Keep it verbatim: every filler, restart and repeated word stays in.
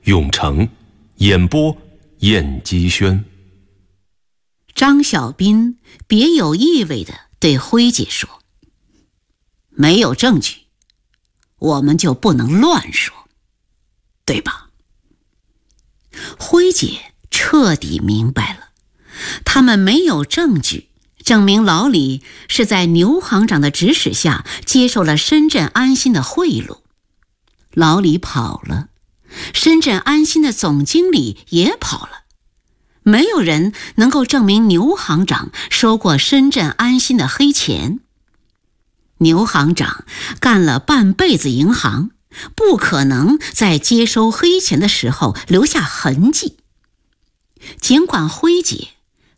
永成，演播燕姬轩。 张小斌别有意味地对辉姐说：没有证据，我们就不能乱说，对吧？辉姐彻底明白了，他们没有证据证明老李是在牛行长的指使下接受了深圳安心的贿赂。老李跑了，深圳安心的总经理也跑了，没有人能够证明牛行长收过深圳安心的黑钱。牛行长干了半辈子银行，不可能在接收黑钱的时候留下痕迹。尽管辉姐